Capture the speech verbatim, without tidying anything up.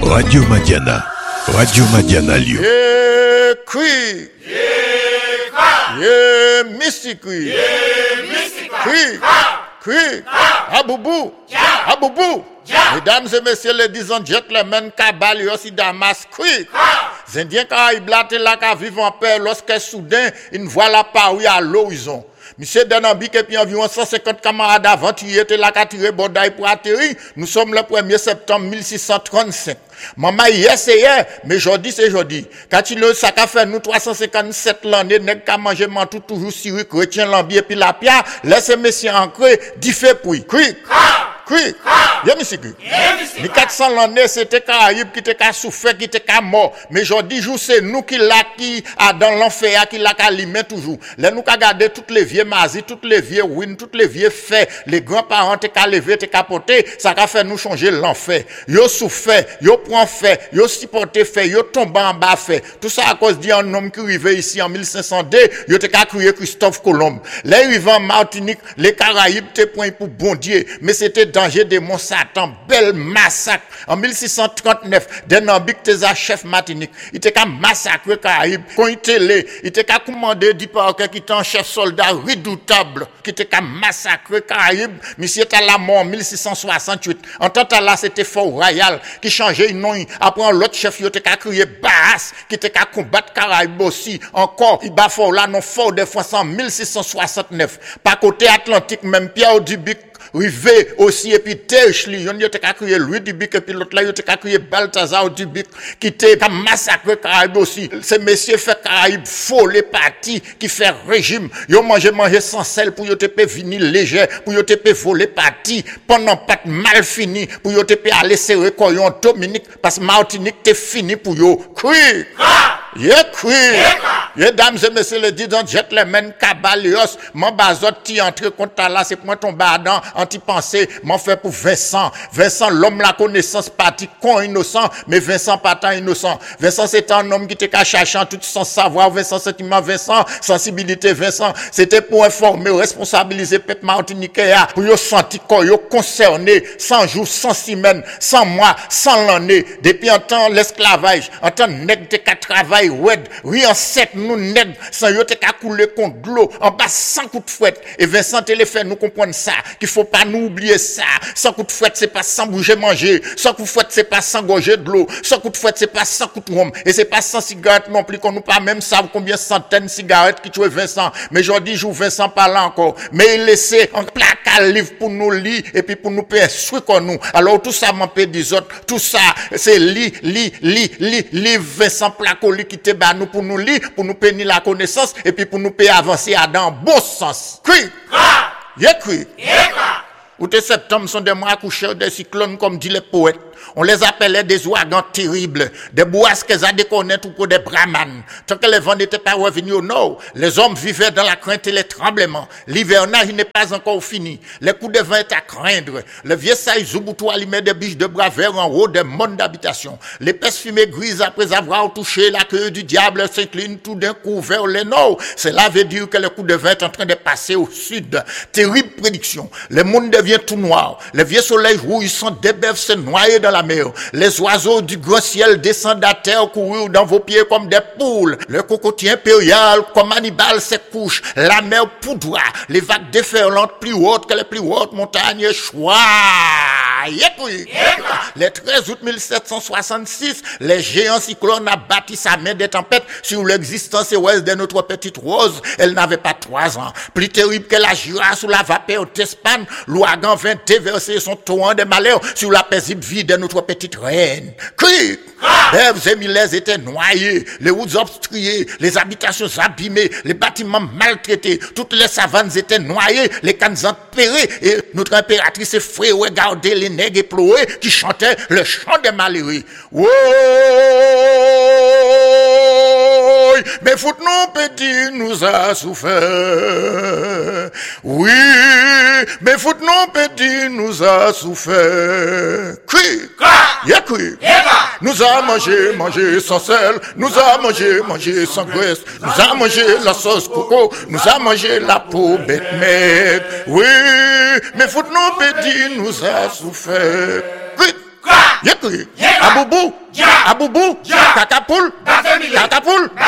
Radio Madiana. Radio Madiana Lyon. Yeah, cri. Yeah, yeah, mystique. Yeah, mystique. Cri. Cri. Aboubou. Aboubou. Mesdames et messieurs, ladies and gentlemen, Kabali aussi Damas, cri. Les Indiens Caraïbes là, là, qui vivent en paix, lorsque soudain, ils voient la paroi à l'horizon. Monsieur Denambique et puis environ cent cinquante camarades aventuriers étaient là, qui tiré Bordaï pour atterrir. Nous sommes le premier septembre mille six cent trente-cinq. Maman, hier c'est hier, mais aujourd'hui c'est aujourd'hui. Quand il ça a fait nous trois cent cinquante-sept l'année, n'est qu'à manger mantou toujours siri, chrétien, lambi et puis la pierre, laissez messieurs ancrés, dit fait pour cri. Cri. Y'a monsieur cri. Les quatre cents l'année, c'était Caraïbes qui était qu'à souffrir, qui était qu'à mort. Mais aujourd'hui, c'est nous qui l'a qui a dans l'enfer, qui l'a qu'à limer toujours. Là, nous qu'à garder toutes les vieux mazis, toutes les vieux wins, toutes les vieux faits, les grands-parents t'es qu'à lever, t'es qu'à porter, ça a fait nous changer l'enfer. Yo souffert, yo prend fait, yo supporté fait, yo tombé en bas fait. Tout ça à cause d'un homme qui arrivait ici en mille cinq cent deux, yo t'es qu'à crier Christophe Colomb. Les arrivants en Martinique, les Caraïbes t'es point pour bon Dieu, mais c'était danger de mon Satan, bel massacre. En mille six cent trente-neuf, Denambique t'es à chef Martinique. Il t'es qu'à massacrer Caraïbes. Quand il était là, il t'es qu'à commander du parquet qui était un chef soldat redoutable, qui t'es qu'à massacrer Caraïbes. Monsieur était à la mort en mille six cent soixante-huit. En tant que là, c'était Fort Royal, qui changeait nom. Après, l'autre chef, il était qu'à crier Barras, qui était qu'à combattre Caraïbes aussi. Encore, il bat fort là, non fort de France en mille six cent soixante-neuf. Par côté Atlantique, même Pierre Dubuc, Rivé aussi, et puis Terchli, yon yote ka kriye Louis Dubuc, et puis l'autre là, yote ka kriye Balthazar Dubuc, qui te ka massacre Caraïbes aussi. Ces messieurs fait Caraïbes faux, les partis, qui fait régime. Yon mange manger sans sel pour yote pe vinyle léger, pour yote pe voler partis, pendant pas mal fini, pour yote pe aller serrer koyon Dominique, parce que Martinique te fini pour yo. Cri! Yeah, cri! Mesdames et messieurs, les dix gentlemen, Cabalios, mon bazot ti entre contre là, c'est point ton badan, anti-pensée, m'en fait pour Vincent. Vincent, l'homme la connaissance parti con innocent, mais Vincent pas tant innocent. Vincent, c'est un homme qui était qu'à chercher tout son savoir, Vincent, sentiment, Vincent, sensibilité, Vincent. C'était pour informer, responsabiliser peuple martiniquais, pour yo senti quoi, yo concerné, cent jours, cent semaines, cent mois, cent l'année. Depuis un temps, l'esclavage, en temps, nèg te qu'à travail, ouais, rien sept, nous nèg, sans yo te qu'à couler contre l'eau, en bas, sans coup de fouette. Et Vincent te le fait nous comprendre ça, qu'il faut pas nous oublier ça. Sans coup de fouette, c'est pas sans bouger manger. Sans coup de fouette, c'est pas sans gorger de l'eau. Sans coup de fouette, c'est pas sans coup de rhum. Et c'est pas sans cigarette non plus, qu'on nous pas même savent combien centaines de cigarettes qui tuent Vincent. Mais aujourd'hui, je Vincent pas là encore. Mais il laissait un placard livre pour nous lire et puis pour nous instruire comme nous. Alors tout ça m'empêche des autres. Tout ça, c'est lit, lit, lit, lit, livre Vincent Placoli qui te bat nous pour nous lire, pour nous pénir la connaissance et puis pour nous payer avancer à dans bon sens. Cri! Y'a cri! Ou de septembre sont des mois accouchés des cyclones comme dit les poètes. On les appelait des ouragans terribles, des bourrasques à déconnaître ou des brahmanes. Tant que les vents n'étaient pas revenus au nord, les hommes vivaient dans la crainte et les tremblements. L'hivernage n'est pas encore fini. Les coups de vent étaient à craindre. Le vieux saï Zouboutou allumait des biches de bras verts en haut des mondes d'habitation. L'épaisse fumée grise, après avoir touché la queue du diable, s'incline tout d'un coup vers le nord. Cela veut dire que le coup de vent est en train de passer au sud. Terrible prédiction. Le monde devient tout noir. Le vieux soleil rouillissant débève se noyer dans la mer. Les oiseaux du grand ciel descendent à terre, courir dans vos pieds comme des poules. Le cocotier impérial, comme Hannibal, se couche. La mer poudroie. Les vagues déferlantes plus hautes que les plus hautes montagnes choix. Le treize août mille sept cent soixante-six, les géants cyclones abattit sa main des tempêtes sur l'existence et ouest de notre petite Rose. Elle n'avait pas trois ans. Plus terrible que la Jura sous la vapeur d'Espagne, l'ouragan vint déverser son torrent de malheur sur la paisible vie de notre petite reine. Cri! Bèves et millers étaient noyés, les routes obstruées, les habitations abîmées, les bâtiments maltraités, toutes les savanes étaient noyées, les cannes enterrées, et notre impératrice effrayée regardait les nègres éplorés qui chantaient le chant des malheureux. Oh, mais fout non petit nous a souffert. Oui, mais fout non petit nous a souffert. Cri! Y'a cri! Nous a mangé, mangé sans sel, nous a mangé, mangé sans graisse, nous a mangé la sauce coco, nous a mangé la peau bête maigre. Oui, mais fout non petit nous a souffert. Yekri, Aboubou, Aboubou, Kakapoul, Kakapoul,